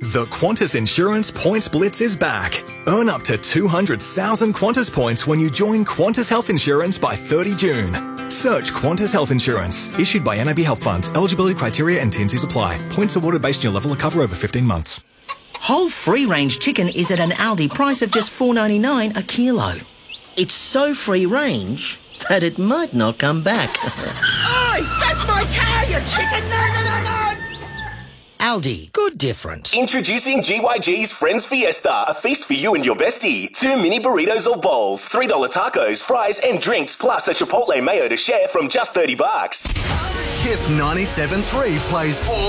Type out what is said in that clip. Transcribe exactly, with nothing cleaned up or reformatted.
The Qantas Insurance Points Blitz is back. Earn up to two hundred thousand Qantas points when you join Qantas Health Insurance by thirty June. Search Qantas Health Insurance. Issued by N A B Health Funds. Eligibility criteria and T and Cs apply. Points awarded based on your level of cover over fifteen months. Whole free-range chicken is at an Aldi price of just four dollars ninety-nine a kilo. It's so free-range that it might not come back. Oi! That's my car, you chicken! No, no, no, no! Aldi, good difference. Introducing G Y G's Friends Fiesta, a feast for you and your bestie. Two mini burritos or bowls, three dollar tacos, fries and drinks, plus a Chipotle mayo to share from just thirty bucks. Kiss ninety-seven point three plays all